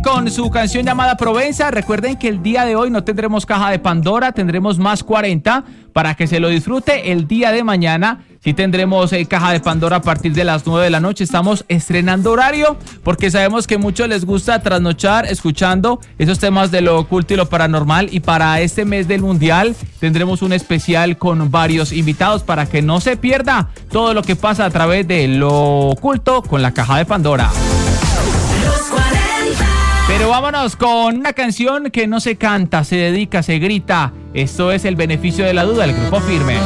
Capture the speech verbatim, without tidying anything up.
con su canción llamada Provenza. Recuerden que el día de hoy no tendremos caja de Pandora, tendremos más cuarenta para que se lo disfrute. El día de mañana sí tendremos eh, caja de Pandora a partir de las nueve de la noche. Estamos estrenando horario porque sabemos que muchos les gusta trasnochar escuchando esos temas de lo oculto y lo paranormal. Y para este mes del Mundial tendremos un especial con varios invitados para que no se pierda todo lo que pasa a través de lo oculto con la caja de Pandora. Pero vámonos con una canción que no se canta, se dedica, se grita. Esto es El Beneficio de la Duda, el Grupo Firme.